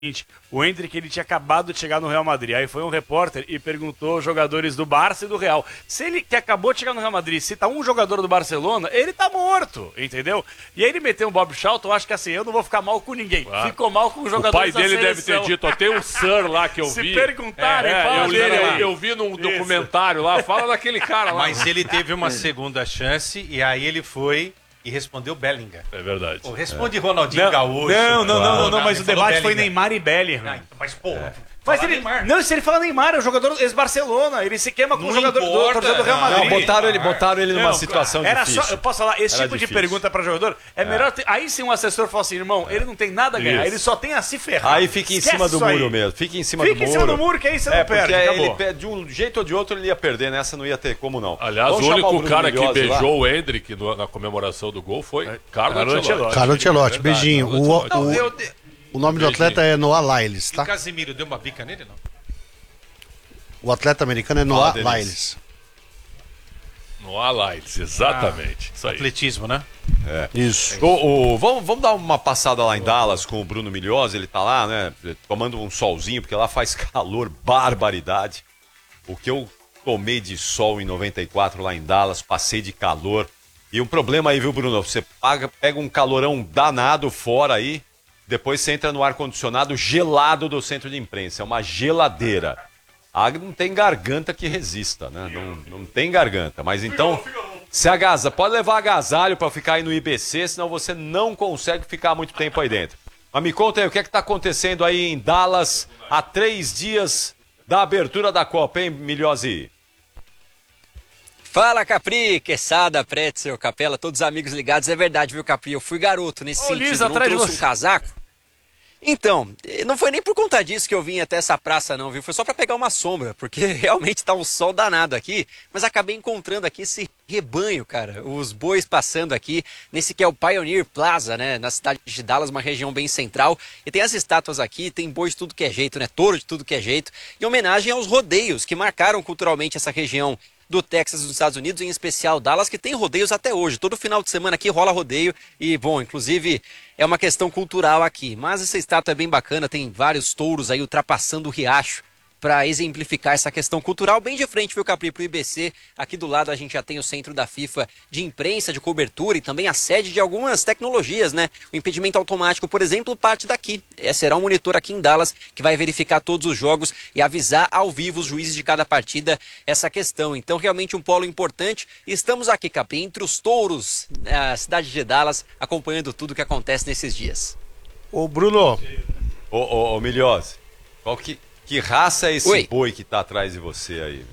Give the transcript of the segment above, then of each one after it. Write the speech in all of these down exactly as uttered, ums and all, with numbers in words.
o Endrick ele tinha acabado de chegar no Real Madrid. Aí foi um repórter e perguntou aos jogadores do Barça e do Real. Se ele que acabou de chegar no Real Madrid cita um jogador do Barcelona, ele tá morto, entendeu? E aí ele meteu um Bob Charlton, acho que assim, eu não vou ficar mal com ninguém. Ah. Ficou mal com os jogadores da seleção. O pai dele seleção. deve ter dito, ó, tem um Sir lá que eu Se vi. Se perguntarem, é, fala eu, dele eu, lá. eu vi num Isso. documentário lá, fala daquele cara lá. Mas ele teve uma segunda chance e aí ele foi... E respondeu Bellingham. É verdade. Pô, responde é. Ronaldinho não, Gaúcho. Não, não, não, não, não, mas o debate Bellingham. foi Neymar e Bellingham. Ah, mas, pô, é. Mas ele, Neymar. não, se ele fala Neymar, é o jogador ex-Barcelona, ele se queima com não o jogador importa, do, do Real Madrid. Não, botaram ele, botaram ele numa não, situação era difícil. Só, eu posso falar, esse era tipo difícil. de pergunta para jogador, é, é melhor ter, aí sim um assessor fala assim, irmão, é. ele não tem nada a ganhar, Isso. ele só tem a se ferrar. Aí fica em Esquece cima do muro aí. mesmo, fica em cima fica do muro. Fica em cima do muro, que aí você é, não perde, ele perde, de um jeito ou de outro ele ia perder, nessa não ia ter como não. Aliás, Vamos o único o cara que beijou lá. o Endrick no, na comemoração do gol foi é. Carlo Ancelotti. Carlo Ancelotti, beijinho. O, o, não, eu, o nome do atleta é Noah Lyles, tá? E Casemiro deu uma bica nele, não? O atleta americano é Noah ah, Lyles. Noah Lyles, exatamente. Ah, isso aí. Atletismo, né? É. Isso. O, o, vamos, vamos dar uma passada lá em Dallas com o Bruno Milhose, ele tá lá, né? Tomando um solzinho, porque lá faz calor, barbaridade. O que eu tomei de sol em noventa e quatro lá em Dallas, passei de calor. E um problema aí, viu, Bruno? Você paga, pega um calorão danado fora aí, depois você entra no ar-condicionado gelado do centro de imprensa. É uma geladeira. A água não tem garganta que resista, né? Não, não tem garganta. Mas então, se agasalha, pode levar agasalho para ficar aí no I B C, senão você não consegue ficar muito tempo aí dentro. Mas me conta aí, o que é que tá acontecendo aí em Dallas há três dias da abertura da Copa, hein, Milhose? Fala, Capri, Quesada, Pretzel, Capela, todos os amigos ligados. É verdade, viu, Capri? Eu fui garoto nesse Ô, sentido, Lisa, não trouxe um casaco. Então, não foi nem por conta disso que eu vim até essa praça não, viu? Foi só para pegar uma sombra, porque realmente tá um sol danado aqui, mas acabei encontrando aqui esse rebanho, cara, os bois passando aqui, nesse que é o Pioneer Plaza, né, na cidade de Dallas, uma região bem central, e tem as estátuas aqui, tem boi de tudo que é jeito, né, touro de tudo que é jeito, em homenagem aos rodeios que marcaram culturalmente essa região do Texas dos Estados Unidos, em especial Dallas, que tem rodeios até hoje. Todo final de semana aqui rola rodeio e, bom, inclusive é uma questão cultural aqui. Mas essa estátua é bem bacana, tem vários touros aí ultrapassando o riacho para exemplificar essa questão cultural, bem de frente, viu, Capri, pro I B C. Aqui do lado a gente já tem o centro da FIFA de imprensa, de cobertura e também a sede de algumas tecnologias, né? O impedimento automático, por exemplo, parte daqui. É, será um monitor aqui em Dallas que vai verificar todos os jogos e avisar ao vivo os juízes de cada partida essa questão. Então, realmente um polo importante. Estamos aqui, Capri, entre os touros, a cidade de Dallas, acompanhando tudo que acontece nesses dias. Ô, Bruno. Ô, ô, ô Milhose, qual que... Que raça é esse Oi. boi que tá atrás de você aí?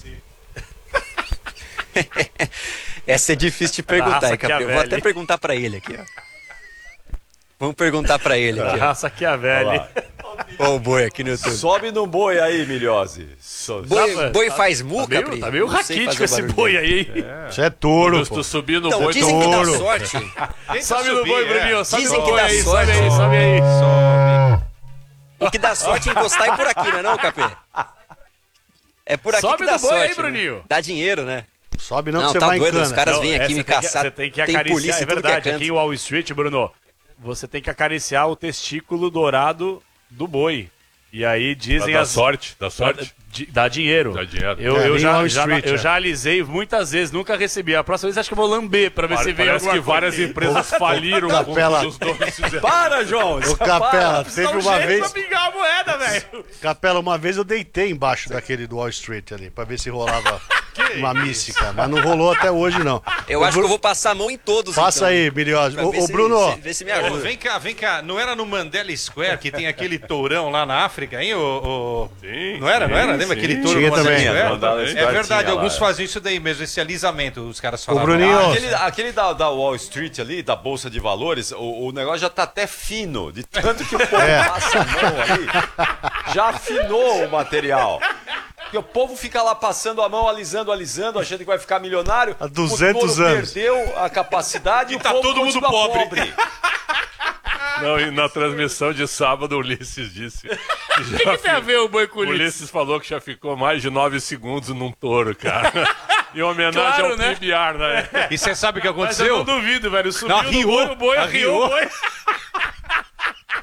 Essa é difícil de perguntar, hein, Capri? Eu vou até perguntar pra ele aqui, ó. Vamos perguntar pra ele aqui. Raça que a velha. Olha o boi aqui no YouTube. Sobe no boi aí, Milhose. So... Boi, tá, boi faz mu, tá meio, Capri? Tá meio raquítico esse boi aí. Isso é touro, Isso, tu subir no então, boi, dizem tu... que dá sorte. Sobe no boi, Bruninho. Sobe Dizem no que boi dá aí, sorte. sobe aí, sobe aí. Sobe. O que dá sorte é encostar e por aqui, não é não, Capê? É por aqui Sobe que dá no boi sorte. aí, Bruninho. Né? Dá dinheiro, né? Sobe não, Não, que você tá vai doido, em os cana. caras Não, vêm é, aqui você me tem que- caçar. Você tem que Tem acariciar, polícia é em tudo que é verdade. canto. Aqui em Wall Street, Bruno, você tem que acariciar o testículo dourado do boi. E aí dizem Dá as... sorte, dá sorte. Di- Dá dinheiro. Dá dinheiro. Eu, É, eu, bem já, Wall já, Street, eu é. já alisei muitas vezes, nunca recebi. A próxima vez acho que eu vou lamber pra ver se vem Parece alguma que várias coisa. empresas faliram com Capela. os donos fizeram. Para, João! Ô, Capela, teve Dá um uma jeito vez... pra pingar a moeda, velho. Capela, uma vez eu deitei embaixo daquele do Wall Street ali, pra ver se rolava uma mística, mas não rolou até hoje, não. Eu acho que eu vou passar a mão em todos, Passa então. aí, Milhose. Pra Ô, ver ô, se- Bruno, se- Vê se me Ô, ajuda. vem cá, vem cá. Não era no Mandela Square que tem aquele tourão lá na África, hein? O, o... Sim, Não era, não era? sim, Lembra sim. aquele touro Tinha no Mandela também. Square? Mandela É Square verdade, tinha lá, alguns é. fazem isso daí mesmo, esse alisamento, os caras Ô, falavam. Bruninho, Ah, Aquele, aquele da, da Wall Street ali, da Bolsa de Valores, o, o negócio já tá até fino, de tanto que o povo É. passa a mão ali, já afinou o material. Porque o povo fica lá passando a mão, alisando, alisando, achando que vai ficar milionário. Há duzentos o touro anos. perdeu a capacidade e, E o tá povo todo mundo continua pobre. Não, e na transmissão de sábado, o Ulisses disse. que O que, que tem a ver o boi com O o Ulisses? Ulisses falou que já ficou mais de nove segundos num touro, cara. Em homenagem Claro, ao né? P B R, né? E você sabe o que Mas eu aconteceu? não duvido, velho. Subiu Não, no arriou, boi, o boi, arriou arriou. o boi. É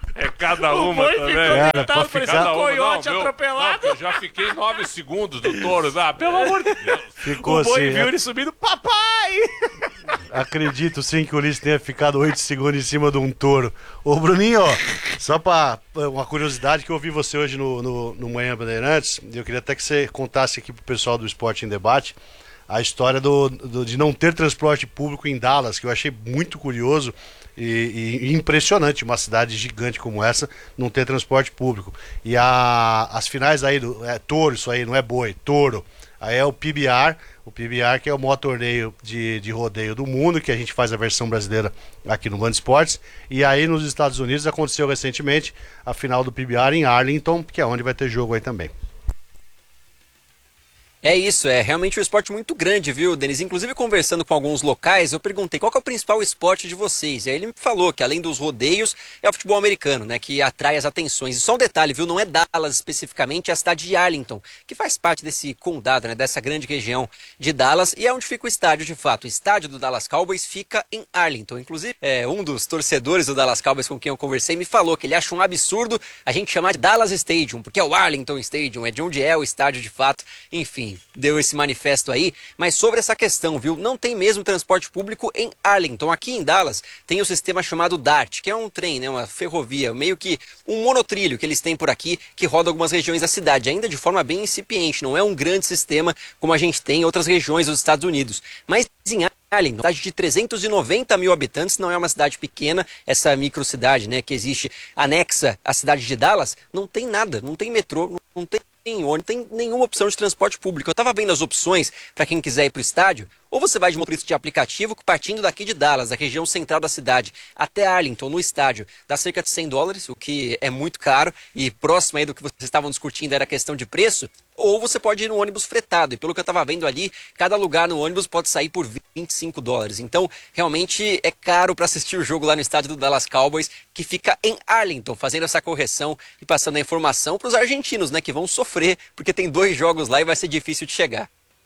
cada O uma boi também. ficou Cara, deitado, pra parecia ficar- um coiote meu, atropelado. não, eu já fiquei nove segundos do touro. Ah, pelo amor de Deus. Ficou O boi assim, viu é- ele subindo, papai! acredito sim que o Ulisses tenha ficado oito segundos em cima de um touro. Ô Bruninho, ó, só pra uma curiosidade que eu ouvi você hoje no, no, no Manhã Bandeirantes, e eu queria até que você contasse aqui pro pessoal do Esporte em Debate a história do, do- de não ter transporte público em Dallas, que eu achei muito curioso e, e impressionante uma cidade gigante como essa não ter transporte público. E a, as finais aí, do, é touro isso aí, não é boi, touro. Aí é o P B R, o P B R que é o maior torneio de, de rodeio do mundo, que a gente faz a versão brasileira aqui no Band Esportes. E aí nos Estados Unidos aconteceu recentemente a final do P B R em Arlington, que é onde vai ter jogo aí também. É isso, é realmente um esporte muito grande, viu, Denis? Inclusive, conversando com alguns locais, eu perguntei qual que é o principal esporte de vocês. E aí ele me falou que, além dos rodeios, é o futebol americano, né, que atrai as atenções. E só um detalhe, viu, não é Dallas especificamente, é a cidade de Arlington, que faz parte desse condado, né, dessa grande região de Dallas, e é onde fica o estádio, de fato. O estádio do Dallas Cowboys fica em Arlington. Inclusive, é, um dos torcedores do Dallas Cowboys com quem eu conversei me falou que ele acha um absurdo a gente chamar de Dallas Stadium, porque é o Arlington Stadium, é de onde é o estádio de fato, enfim. Deu esse manifesto aí, mas sobre essa questão, viu? Não tem mesmo transporte público em Arlington. Aqui em Dallas tem o sistema chamado DART, que é um trem, né? Uma ferrovia, meio que um monotrilho que eles têm por aqui, que roda algumas regiões da cidade, ainda de forma bem incipiente. Não é um grande sistema como a gente tem em outras regiões dos Estados Unidos. Mas em Arlington, cidade de trezentos e noventa mil habitantes, não é uma cidade pequena, essa microcidade, né, que existe anexa à cidade de Dallas, não tem nada, não tem metrô, não tem não tem nenhuma opção de transporte público. Eu tava vendo as opções para quem quiser ir pro estádio. Ou você vai de motorista de aplicativo, partindo daqui de Dallas, da região central da cidade, até Arlington, no estádio, dá cerca de cem dólares, o que é muito caro, e próximo aí do que vocês estavam discutindo era questão de preço. Ou você pode ir no ônibus fretado, e pelo que eu estava vendo ali, cada lugar no ônibus pode sair por vinte e cinco dólares. Então, realmente é caro para assistir o jogo lá no estádio do Dallas Cowboys, que fica em Arlington, fazendo essa correção e passando a informação para os argentinos, né, que vão sofrer, porque tem dois jogos lá e vai ser difícil de chegar.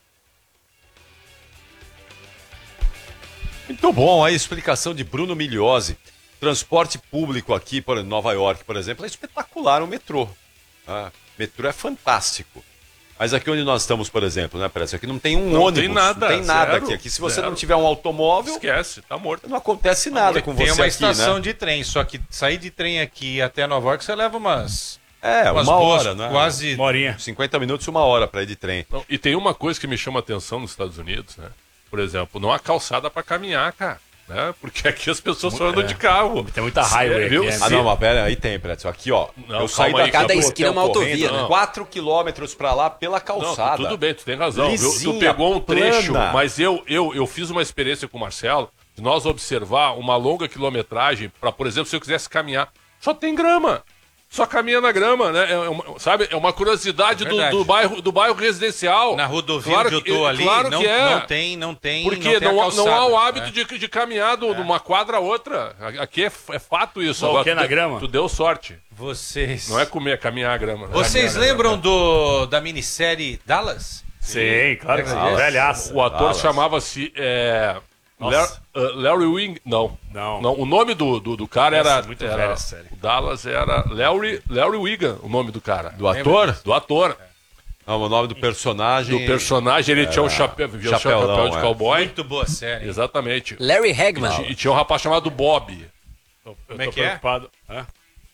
Muito bom, a explicação de Bruno Migliozzi. Transporte público aqui, por Nova York, por exemplo, é espetacular o metrô. Ah, metrô é fantástico. Mas aqui onde nós estamos, por exemplo, né, parece aqui não tem um Não ônibus, tem nada, não tem nada zero, aqui. Aqui se você zero. não tiver um automóvel, Esquece, tá morto. não acontece nada com Tem você uma aqui, estação né? de trem, só que sair de trem aqui até Nova York você leva umas... É, umas uma boas, hora, né? Quase... Morinha. cinquenta minutos, uma hora para ir de trem. Não, e tem uma coisa que me chama a atenção nos Estados Unidos, né? Por exemplo, não há calçada para caminhar, cara. Né? Porque aqui as pessoas só andam de carro. Tem muita highway viu? aqui, né? Ah, não, mas pera, aí tem, Pretzel. Aqui, ó. Não, eu saí calma aí, daqui cada do esquina é hotel uma autovia, correndo, né? quatro quilômetros pra lá pela Não, calçada. tudo bem, tu tem razão. Viu? Tu Lisinha, pegou um trecho, plana. mas eu, eu, eu fiz uma experiência com o Marcelo de nós observar uma longa quilometragem para, por exemplo, se eu quisesse caminhar, só tem grama. Só caminha na grama, né? É uma, sabe? É uma curiosidade É do, verdade. do, bairro, do bairro residencial. Na rodovia Claro onde eu que- tô ali, claro não, que é. não tem, não tem, Porque não, tem a não, há- não há calçada, o hábito né? de, de caminhar de uma quadra a outra. Aqui é, é fato isso. Só o quê, tu na de- grama? Tu deu sorte. Vocês... Não é comer, é caminhar a grama. Vocês Caminhar a lembram do, da minissérie Dallas? Sim, claro que sim. Dallas. Velhaça. O ator Dallas. chamava-se é, Nossa. Larry, uh, Larry Wing. Não. Não. O nome do, do, do cara Essa era. é muito era velha essa série. o Dallas era Larry, Larry Wigan, o nome do cara. Do ator? Do ator. Não, o nome do personagem. Do personagem, ele tinha um chapéu, vivia um chapéuzão, chapéu de é. cowboy. Muito boa série. Exatamente. Larry Hagman. E tinha um rapaz chamado Bob. Eu Como é tô que é? preocupado. Hã?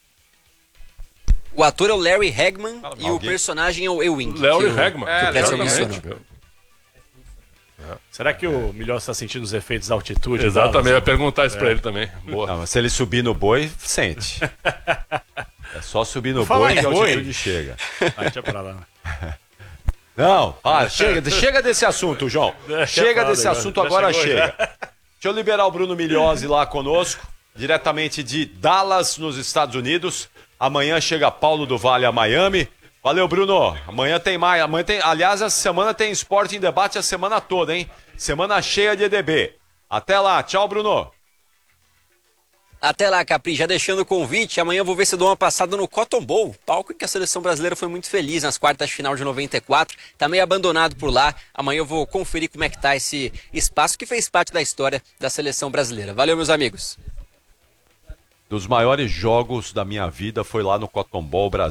O ator é o Larry Hagman e o alguém. personagem é o Ewing. Larry que o- Hagman. É, que o Pretzel exatamente. mencionou. Será que o Milhão está sentindo os efeitos da altitude? Exatamente, eu ia Dallas? perguntar isso pra ele também. Boa. Não, mas se ele subir no boi, sente. É só subir no Falar boi em que a boi. altitude chega. Ah, deixa pra lá. Não, para, chega, chega desse assunto, João. Chega pra desse lá, assunto, já agora chegou, chega. Deixa eu liberar o Bruno Migliozzi lá conosco, diretamente de Dallas, nos Estados Unidos. Amanhã chega Paulo do Vale a Miami. Valeu, Bruno. Amanhã tem mais. Amanhã tem, aliás, essa semana tem Esporte em Debate a semana toda, hein? Semana cheia de E D B. Até lá, tchau, Bruno. Até lá, Capri, já deixando o convite, amanhã eu vou ver se eu dou uma passada no Cotton Bowl, palco em que a seleção brasileira foi muito feliz nas quartas de final de noventa e quatro, tá meio abandonado por lá, amanhã eu vou conferir como é que tá esse espaço que fez parte da história da seleção brasileira. Valeu, meus amigos. dos maiores jogos da minha vida foi lá no Cotton Ball Brasil.